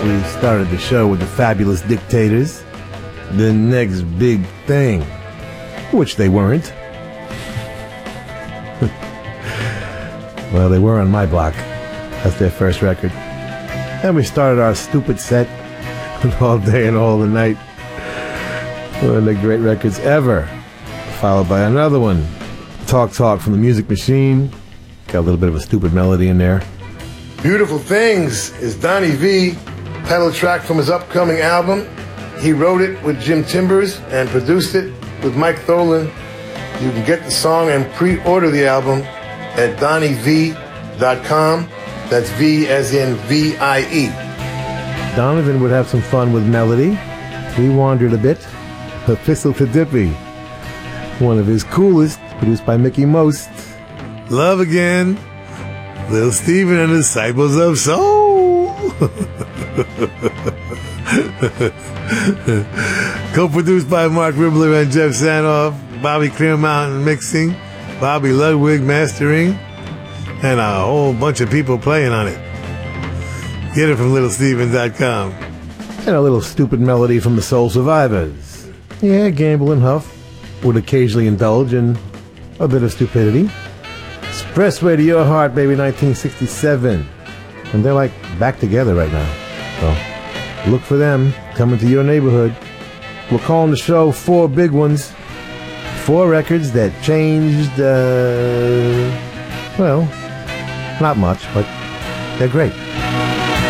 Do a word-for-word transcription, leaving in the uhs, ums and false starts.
we started the show with the Fabulous Dictators, the next big thing, which they weren't. Well, they were on my block. That's their first record. And we started our stupid set all day and all the night. One of the great records ever. Followed by another one, Talk Talk from the Music Machine. Got a little bit of a stupid melody in there. Beautiful Things is Donnie V, title track from his upcoming album. He wrote it with Jim Timbers and produced it with Mike Tholen. You can get the song and pre-order the album at donnie v dot com. That's V as in V I E. Donovan would have some fun with melody. We wandered a bit. Epistle to Dippy, one of his coolest, produced by Mickey Most. Love Again, Little Steven and the Disciples of Soul. Co-produced by Mark Ribler and Jeff Sanoff, Bobby Clearmountain mixing, Bobby Ludwig mastering, and a whole bunch of people playing on it. Get it from little steven dot com. And a little stupid melody from the Soul Survivors. Yeah, Gamble and Huff would occasionally indulge in a bit of stupidity. Expressway to Your Heart, baby, nineteen sixty-seven. And they're like back together right now. So look for them coming to your neighborhood. We're calling the show Four Big Ones. Four records that changed, uh, well, not much, but they're great.